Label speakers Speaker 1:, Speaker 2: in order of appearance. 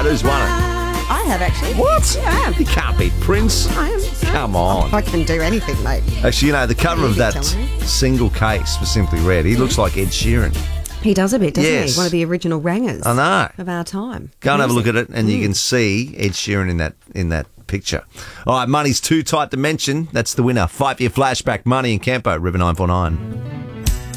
Speaker 1: right, who's won it?
Speaker 2: I have, actually.
Speaker 1: What?
Speaker 2: Yeah, I have.
Speaker 1: You can't beat Prince.
Speaker 2: I am.
Speaker 1: Come on.
Speaker 2: I can do anything, mate.
Speaker 1: Actually, the cover of that single case for Simply Red, he looks like Ed Sheeran.
Speaker 2: He does a bit, doesn't
Speaker 1: Yes.
Speaker 2: he? One of the original rangers
Speaker 1: I know.
Speaker 2: of our time.
Speaker 1: Go and have a look at it, and you can see Ed Sheeran in that picture. All right, money's too tight to mention. That's the winner. 5-year flashback, Money in Campo, River 949.